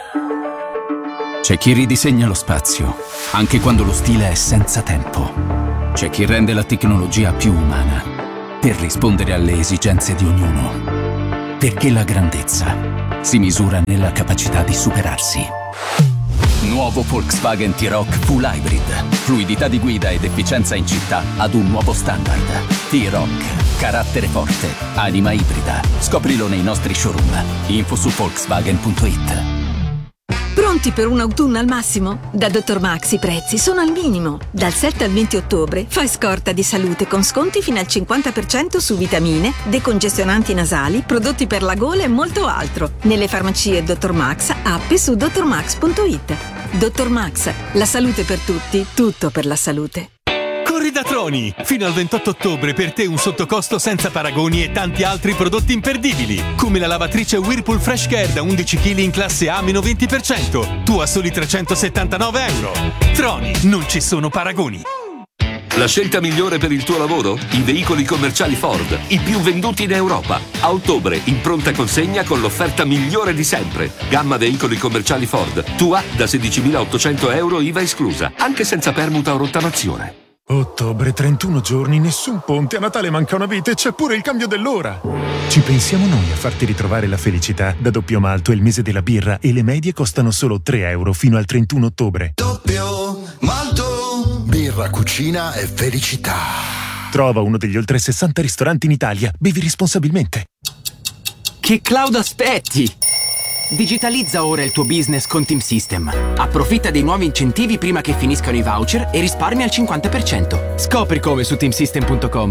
C'è chi ridisegna lo spazio, anche quando lo stile è senza tempo. C'è chi rende la tecnologia più umana, per rispondere alle esigenze di ognuno. Perché la grandezza si misura nella capacità di superarsi. Nuovo Volkswagen T-Roc Full Hybrid. Fluidità di guida ed efficienza in città ad un nuovo standard. T-Roc. Carattere forte. Anima ibrida. Scoprilo nei nostri showroom. Info su Volkswagen.it. Pronti per un autunno al massimo? Da Dr. Max i prezzi sono al minimo. Dal 7 al 20 ottobre fai scorta di salute con sconti fino al 50% su vitamine, decongestionanti nasali, prodotti per la gola e molto altro. Nelle farmacie Dr. Max, app e su drmax.it. Dr. Max, la salute per tutti, tutto per la salute. Corri da Troni! Fino al 28 ottobre per te un sottocosto senza paragoni e tanti altri prodotti imperdibili, come la lavatrice Whirlpool Fresh Care da 11 kg in classe A meno 20%, tu a soli €379. Troni, non ci sono paragoni. La scelta migliore per il tuo lavoro? I veicoli commerciali Ford, i più venduti in Europa. A ottobre, in pronta consegna con l'offerta migliore di sempre. Gamma veicoli commerciali Ford, tua da €16.800 IVA esclusa, anche senza permuta o rottamazione. Ottobre, 31 giorni, nessun ponte, a Natale manca una vita e c'è pure il cambio dell'ora. Ci pensiamo noi a farti ritrovare la felicità. Da Doppio Malto è il mese della birra e le medie costano solo €3 fino al 31 ottobre. Doppio Malto. Birra, cucina e felicità. Trova uno degli oltre 60 ristoranti in Italia. Bevi responsabilmente. Che cloud aspetti? Digitalizza ora il tuo business con Team System. Approfitta dei nuovi incentivi prima che finiscano i voucher e risparmia al 50%. Scopri come su teamsystem.com.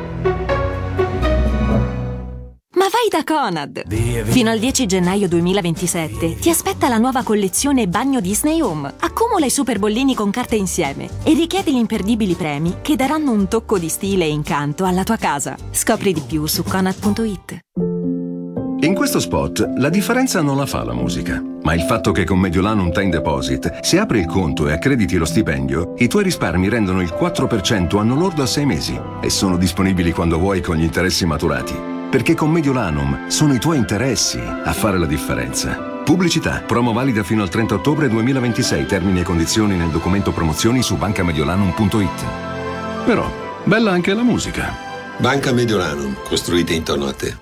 Ma vai da Conad! Fino al 10 gennaio 2027 ti aspetta la nuova collezione Bagno Disney Home. Accumula i super bollini con carte insieme e richiedi gli imperdibili premi che daranno un tocco di stile e incanto alla tua casa. Scopri di più su Conad.it. In questo spot la differenza non la fa la musica, ma il fatto che con Mediolanum Time Deposit, se apri il conto e accrediti lo stipendio, i tuoi risparmi rendono il 4% anno lordo a 6 mesi e sono disponibili quando vuoi con gli interessi maturati. Perché con Mediolanum sono i tuoi interessi a fare la differenza. Pubblicità, promo valida fino al 30 ottobre 2026, termini e condizioni nel documento promozioni su bancamediolanum.it. Però, bella anche la musica. Banca Mediolanum, costruite intorno a te.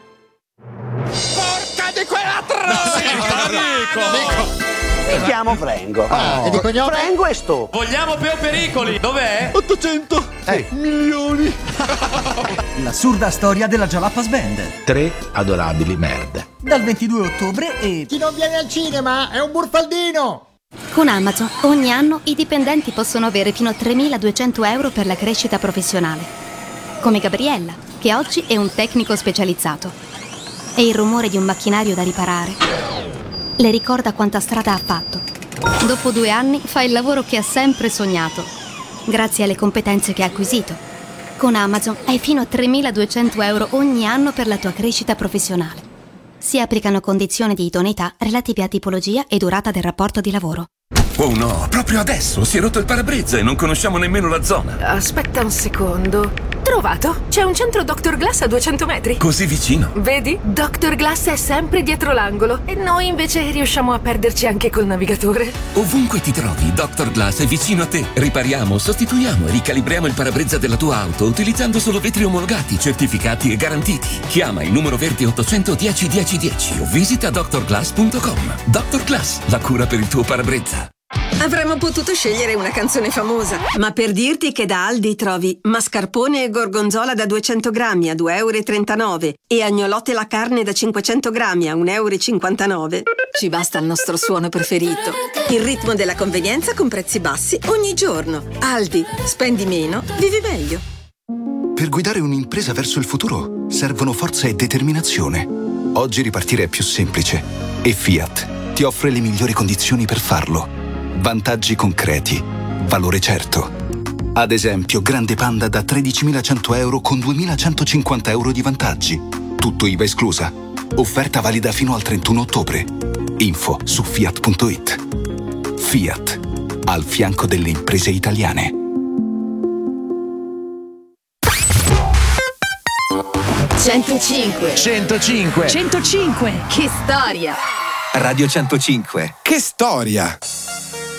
Porca di quella troia! Mi chiamo Frengo. E di cognome? Frengo e sto. Vogliamo Peo Pericoli. Dov'è? 800 milioni. L'assurda storia della Jalapas Band. 3 adorabili merde. Dal 22 ottobre e... Chi non viene al cinema è un burfaldino. Con Amazon ogni anno i dipendenti possono avere fino a €3.200 per la crescita professionale. Come Gabriella, che oggi è un tecnico specializzato. E il rumore di un macchinario da riparare le ricorda quanta strada ha fatto. Dopo 2 anni fa il lavoro che ha sempre sognato, grazie alle competenze che ha acquisito. Con Amazon hai fino a €3.200 ogni anno per la tua crescita professionale. Si applicano condizioni di idoneità relative a tipologia e durata del rapporto di lavoro. Oh no, proprio adesso si è rotto il parabrezza e non conosciamo nemmeno la zona. Aspetta un secondo. Trovato! C'è un centro Dr. Glass a 200 metri. Così vicino. Vedi? Dr. Glass è sempre dietro l'angolo e noi invece riusciamo a perderci anche col navigatore. Ovunque ti trovi, Dr. Glass è vicino a te. Ripariamo, sostituiamo e ricalibriamo il parabrezza della tua auto utilizzando solo vetri omologati, certificati e garantiti. Chiama il numero verde 810 1010 o visita drglass.com. Dr. Glass, la cura per il tuo parabrezza. Avremmo potuto scegliere una canzone famosa, ma per dirti che da Aldi trovi mascarpone e gorgonzola da 200 grammi a €2,39 e agnolotte la carne da 500 grammi a €1,59, ci basta il nostro suono preferito. Il ritmo della convenienza con prezzi bassi ogni giorno. Aldi, spendi meno, vivi meglio. Per guidare un'impresa verso il futuro servono forza e determinazione. Oggi ripartire è più semplice e Fiat ti offre le migliori condizioni per farlo. Vantaggi concreti, valore certo. Ad esempio, Grande Panda da €13.100 con €2.150 di vantaggi. Tutto IVA esclusa. Offerta valida fino al 31 ottobre. Info su Fiat.it. Fiat, al fianco delle imprese italiane. «105. 105. 105. Che storia!» Radio 105. Che storia!